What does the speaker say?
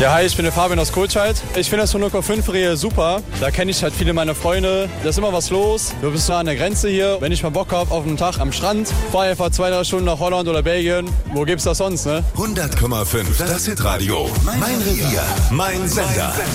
Ja, hi, ich bin der Fabian aus Kohlscheid. Ich finde das 100,5 super. Da kenne ich halt viele meiner Freunde. Da ist immer was los. Du bist so an der Grenze hier. Wenn ich mal Bock habe auf einen Tag am Strand, fahre einfach 2-3 Stunden nach Holland oder Belgien. Wo gibt's das sonst, ne? 100,5. Das Hitradio. Mein Revier. Mein Sender.